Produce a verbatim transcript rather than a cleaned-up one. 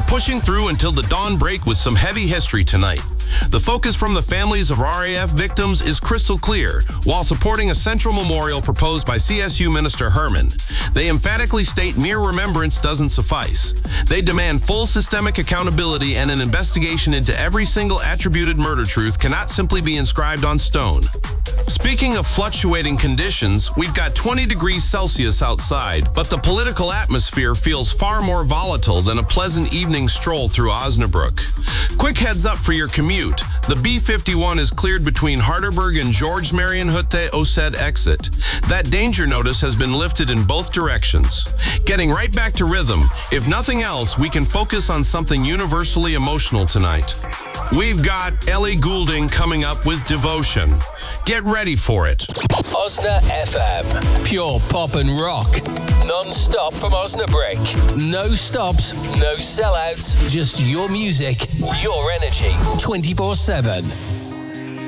pushing through until the dawn break with some heavy history tonight. The focus from the families of R A F victims is crystal clear, while supporting a central memorial proposed by C S U Minister Herman. They emphatically state mere remembrance doesn't suffice. They demand full systemic accountability, and an investigation into every single attributed murder truth cannot simply be inscribed on stone. Speaking of fluctuating conditions, we've got twenty degrees Celsius outside, but the political atmosphere feels far more volatile than a pleasant evening stroll through Osnabrück. Quick heads up for your commute. The B fifty-one is cleared between Harderberg and George Marienhütte Osed exit. That danger notice has been lifted in both directions. Getting right back to rhythm, if nothing else, we can focus on something universally emotional tonight. We've got Ellie Goulding coming up with Devotion. Get ready for it. Osna F M. Pure pop and rock. Non-stop from Osnabrück. No stops, no sellouts. Just your music, your energy. twenty-four seven.